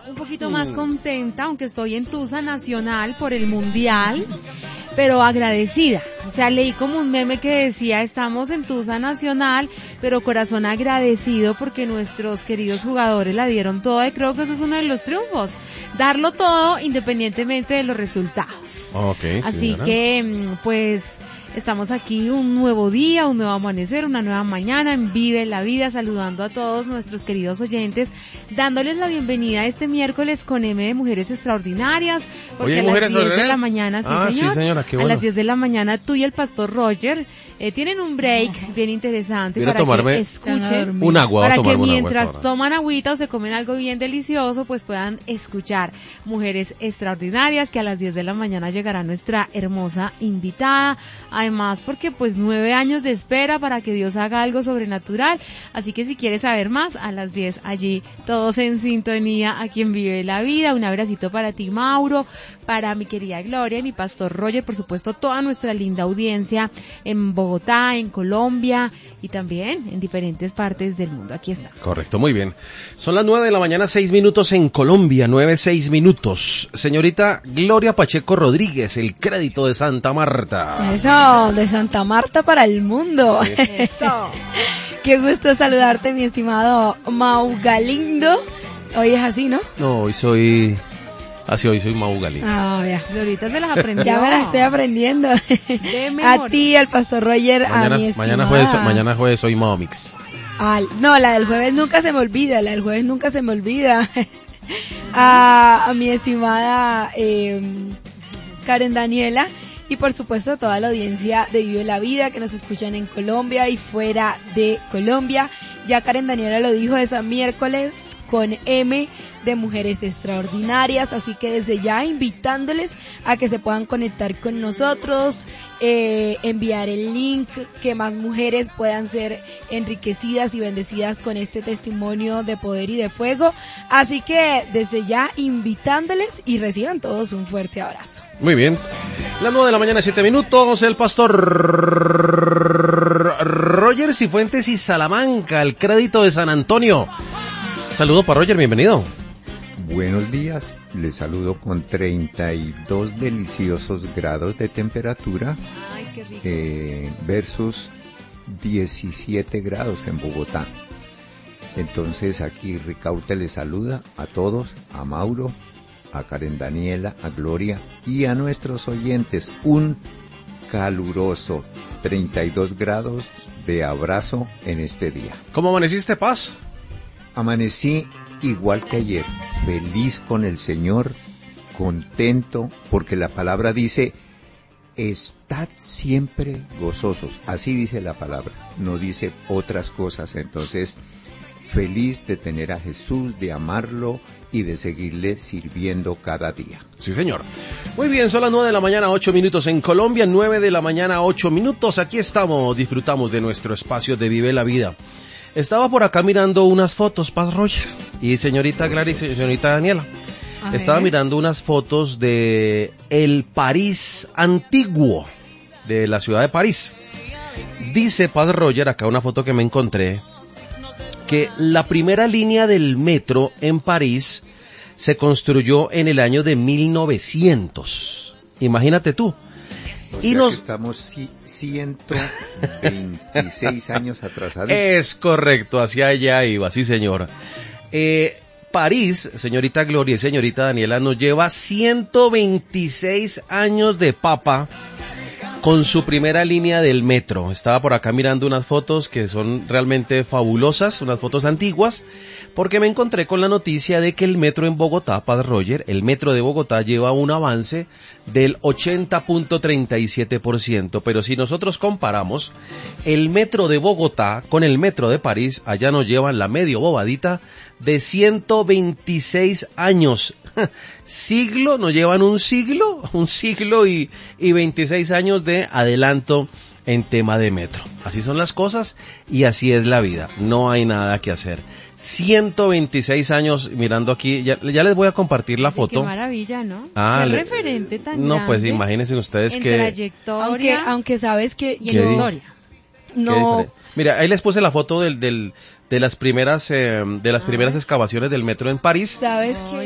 un poquito más contenta, aunque estoy en Tusa Nacional por el Mundial, pero agradecida. O sea, leí como un meme que decía, estamos en Tusa Nacional, pero corazón agradecido porque nuestros queridos jugadores la dieron toda, y creo que eso es uno de los triunfos, darlo todo independientemente de los resultados. Okay, así señora. que, pues, estamos aquí un nuevo día, un nuevo amanecer, una nueva mañana en Vive la Vida, saludando a todos nuestros queridos oyentes, dándoles la bienvenida a este miércoles con M de Mujeres Extraordinarias, porque Oye, a las ¿Mujeres 10 de Extraordinarias? la mañana, Sí, señora, qué bueno. a las 10 de la mañana tú y el pastor Roger tienen un break bien interesante Voy a para tomarme que escuchen, un agua, para voy a que tomarme un agua mientras hasta ahora. toman agüita o se comen algo bien delicioso, pues puedan escuchar Mujeres Extraordinarias, que a las 10 de la mañana llegará nuestra hermosa invitada, además porque pues 9 años de espera para que Dios haga algo sobrenatural, así que si quieres saber más, a las 10 allí, todos en sintonía, a quien Vive la Vida. Un abracito para ti, Mauro, para mi querida Gloria y mi pastor Roger, por supuesto toda nuestra linda audiencia en Bogotá, en Colombia y también en diferentes partes del mundo. Aquí está. Correcto, muy bien. Son las 9 de la mañana, 6 minutos en Colombia, 6 minutos. Señorita Gloria Pacheco Rodríguez, el crédito de Santa Marta. Eso, de Santa Marta para el mundo. Eso. Qué gusto saludarte, mi estimado Mau Galindo. Hoy es así, ¿no? No, hoy soy Mau Galí. Ah, ya. Glorita se las aprendió. Ya me las estoy aprendiendo. De memoria. A ti, al pastor Roger, a mi estimada. Mañana jueves soy Maomix. No, la del jueves nunca se me olvida, a mi estimada Karen Daniela, y por supuesto a toda la audiencia de Vive la Vida que nos escuchan en Colombia y fuera de Colombia. Ya Karen Daniela lo dijo, es a miércoles con M de Mujeres Extraordinarias, así que desde ya invitándoles a que se puedan conectar con nosotros, enviar el link, que más mujeres puedan ser enriquecidas y bendecidas con este testimonio de poder y de fuego, así que desde ya invitándoles y reciban todos un fuerte abrazo. Muy bien. Las 9 de la mañana, 7 minutos, el pastor Roger Cifuentes y Salamanca, el crédito de San Antonio. Saludo para Roger, bienvenido. Buenos días, les saludo con 32 deliciosos grados de temperatura. Ay, qué rico. Versus 17 grados en Bogotá. Entonces aquí Ricaute les saluda a todos, a Mauro, a Karen Daniela, a Gloria y a nuestros oyentes. Un caluroso 32 grados de abrazo en este día. ¿Cómo amaneciste, Paz? Amanecí igual que ayer, feliz con el Señor, contento, porque la palabra dice, estad siempre gozosos, así dice la palabra, no dice otras cosas. Entonces, feliz de tener a Jesús, de amarlo y de seguirle sirviendo cada día. Sí, señor. Muy bien, son las 9 de la mañana, 8 minutos en Colombia, 9 de la mañana, 8 minutos, aquí estamos, disfrutamos de nuestro espacio de Vive la Vida. Estaba por acá mirando unas fotos, Paz Rocha, y señorita Gladys y señorita Daniela. Estaba mirando unas fotos de el París antiguo, de la ciudad de París. Dice Paz Roger, acá una foto que me encontré, que la primera línea del metro en París se construyó en el año de 1900. Imagínate tú. O sea que estamos 126 años atrasados. Es correcto, hacia allá iba, sí señor. París, señorita Gloria y señorita Daniela, nos lleva 126 años de papa con su primera línea del metro. Estaba por acá mirando unas fotos que son realmente fabulosas, unas fotos antiguas, porque me encontré con la noticia de que el metro en Bogotá, Paz Roger, el metro de Bogotá lleva un avance del 80.37%, pero si nosotros comparamos el metro de Bogotá con el metro de París, allá nos llevan la medio bobadita de 126 años. Siglo, nos llevan un siglo y 26 años de adelanto en tema de metro. Así son las cosas y así es la vida, no hay nada que hacer. 126 años mirando aquí, ya les voy a compartir la foto. Qué maravilla, ¿no? Qué referente tan grande. No, pues imagínense ustedes en que... trayectoria, aunque sabes que... Y en historia. No... Mira, ahí les puse la foto de las primeras excavaciones del metro en París. ¿Sabes qué?